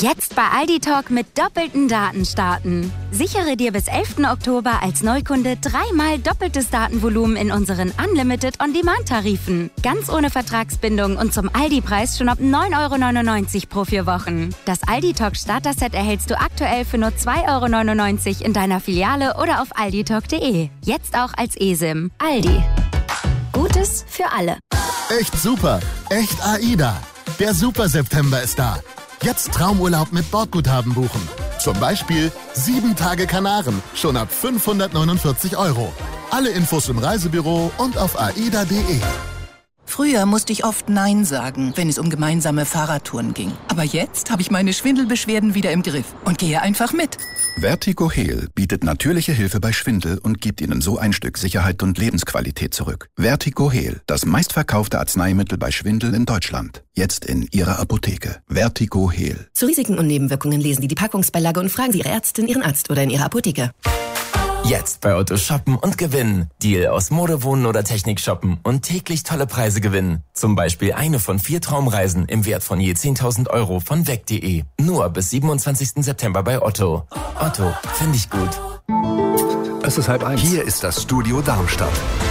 Jetzt bei Aldi Talk mit doppelten Daten starten. Sichere dir bis 11. Oktober als Neukunde 3-mal doppeltes Datenvolumen in unseren Unlimited On-Demand-Tarifen. Ganz ohne Vertragsbindung und zum Aldi-Preis schon ab 9,99 € pro 4 Wochen. Das Aldi Talk Starter-Set erhältst du aktuell für nur 2,99 € in deiner Filiale oder auf alditalk.de. Jetzt auch als eSIM. Aldi. Gutes für alle. Echt super. Echt AIDA. Der Super September ist da. Jetzt Traumurlaub mit Bordguthaben buchen. Zum Beispiel 7 Tage Kanaren, schon ab 549 €. Alle Infos im Reisebüro und auf aida.de. Früher musste ich oft Nein sagen, wenn es um gemeinsame Fahrradtouren ging. Aber jetzt habe ich meine Schwindelbeschwerden wieder im Griff und gehe einfach mit. Vertigo Heal bietet natürliche Hilfe bei Schwindel und gibt Ihnen so ein Stück Sicherheit und Lebensqualität zurück. Vertigo Heal, das meistverkaufte Arzneimittel bei Schwindel in Deutschland. Jetzt in Ihrer Apotheke. Vertigo Heal. Zu Risiken und Nebenwirkungen lesen Sie die Packungsbeilage und fragen Sie Ihre Ärztin, Ihren Arzt oder in Ihrer Apotheke. Jetzt bei Otto shoppen und gewinnen. Deal aus Mode, Wohnen oder Technik shoppen und täglich tolle Preise gewinnen. Zum Beispiel eine von 4 Traumreisen im Wert von je 10.000 € von weg.de. Nur bis 27. September bei Otto. Otto, finde ich gut. Es ist 12:30. Hier ist das Studio Darmstadt.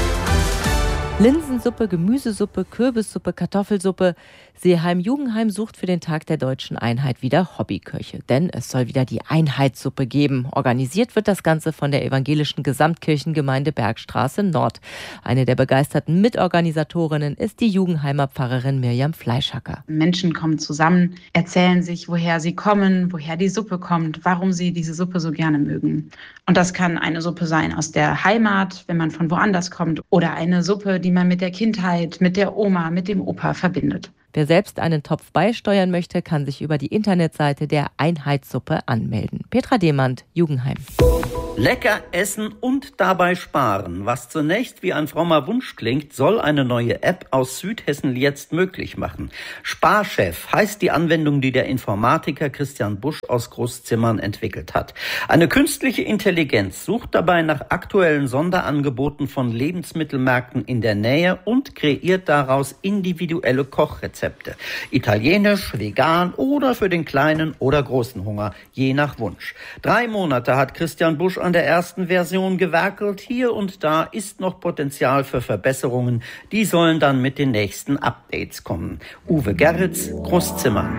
Linsensuppe, Gemüsesuppe, Kürbissuppe, Kartoffelsuppe. Seeheim-Jugendheim sucht für den Tag der Deutschen Einheit wieder Hobbyköche. Denn es soll wieder die Einheitssuppe geben. Organisiert wird das Ganze von der evangelischen Gesamtkirchengemeinde Bergstraße Nord. Eine der begeisterten Mitorganisatorinnen ist die Jugendheimer Pfarrerin Mirjam Fleischhacker. Menschen kommen zusammen, erzählen sich, woher sie kommen, woher die Suppe kommt, warum sie diese Suppe so gerne mögen. Und das kann eine Suppe sein aus der Heimat, wenn man von woanders kommt, oder eine Suppe, die man mit der Kindheit, mit der Oma, mit dem Opa verbindet. Wer selbst einen Topf beisteuern möchte, kann sich über die Internetseite der Einheitssuppe anmelden. Petra Demand, Jugendheim. Lecker essen und dabei sparen. Was zunächst wie ein frommer Wunsch klingt, soll eine neue App aus Südhessen jetzt möglich machen. Sparchef heißt die Anwendung, die der Informatiker Christian Busch aus Großzimmern entwickelt hat. Eine künstliche Intelligenz sucht dabei nach aktuellen Sonderangeboten von Lebensmittelmärkten in der Nähe und kreiert daraus individuelle Kochrezepte. Italienisch, vegan oder für den kleinen oder großen Hunger, je nach Wunsch. 3 Monate hat Christian Busch an der ersten Version gewerkelt. Hier und da ist noch Potenzial für Verbesserungen. Die sollen dann mit den nächsten Updates kommen. Uwe Gerritz, Großzimmern.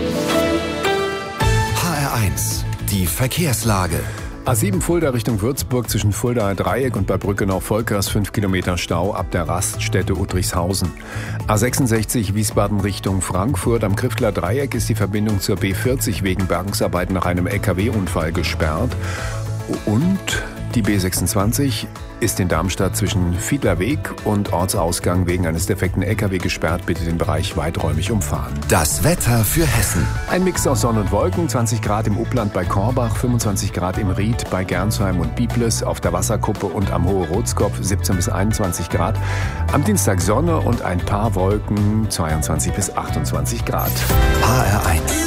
HR1, die Verkehrslage. A7 Fulda Richtung Würzburg zwischen Fuldaer Dreieck und bei Brückenau-Volkers 5 Kilometer Stau ab der Raststätte Uttrichshausen. A66 Wiesbaden Richtung Frankfurt am Kriftler Dreieck ist die Verbindung zur B40 wegen Bergungsarbeiten nach einem LKW-Unfall gesperrt. Und die B26 ist in Darmstadt zwischen Fiedlerweg und Ortsausgang wegen eines defekten LKW gesperrt. Bitte den Bereich weiträumig umfahren. Das Wetter für Hessen. Ein Mix aus Sonne und Wolken, 20 Grad im Upland bei Korbach, 25 Grad im Ried bei Gernsheim und Biblis, auf der Wasserkuppe und am Hohe Rotskopf 17 bis 21 Grad. Am Dienstag Sonne und ein paar Wolken, 22 bis 28 Grad. HR1.